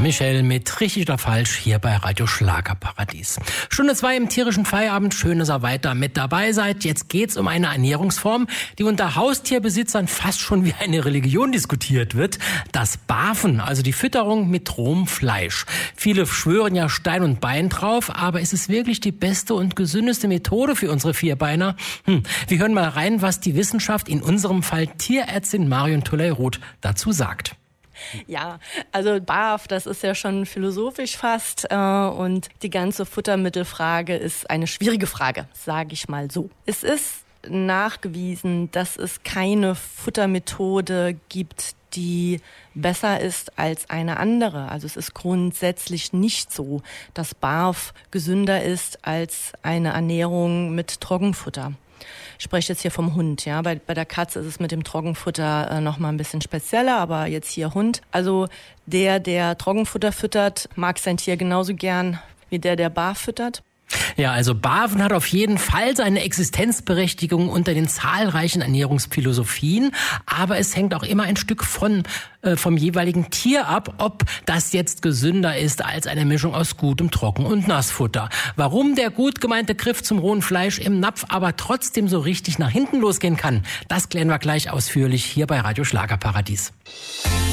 Michel mit Richtig oder Falsch hier bei Radio Schlagerparadies. Stunde 2 im tierischen Feierabend. Schön, dass ihr weiter mit dabei seid. Jetzt geht's um eine Ernährungsform, die unter Haustierbesitzern fast schon wie eine Religion diskutiert wird. Das Barfen, also die Fütterung mit rohem Fleisch. Viele schwören ja Stein und Bein drauf, aber ist es wirklich die beste und gesündeste Methode für unsere Vierbeiner? Wir hören mal rein, was die Wissenschaft, in unserem Fall Tierärztin Marion Toley-Roth, dazu sagt. Ja, also BAF, das ist ja schon philosophisch fast und die ganze Futtermittelfrage ist eine schwierige Frage, sage ich mal so. Es ist nachgewiesen, dass es keine Futtermethode gibt, die besser ist als eine andere. Also es ist grundsätzlich nicht so, dass BAF gesünder ist als eine Ernährung mit Trockenfutter. Ich spreche jetzt hier vom Hund, ja. Bei der Katze ist es mit dem Trockenfutter noch mal ein bisschen spezieller, aber jetzt hier Hund. Also der Trockenfutter füttert, mag sein Tier genauso gern wie der BAF füttert. Ja, also Barfen hat auf jeden Fall seine Existenzberechtigung unter den zahlreichen Ernährungsphilosophien, aber es hängt auch immer ein Stück vom jeweiligen Tier ab, ob das jetzt gesünder ist als eine Mischung aus gutem Trocken- und Nassfutter. Warum der gut gemeinte Griff zum rohen Fleisch im Napf aber trotzdem so richtig nach hinten losgehen kann, das klären wir gleich ausführlich hier bei Radio Schlagerparadies.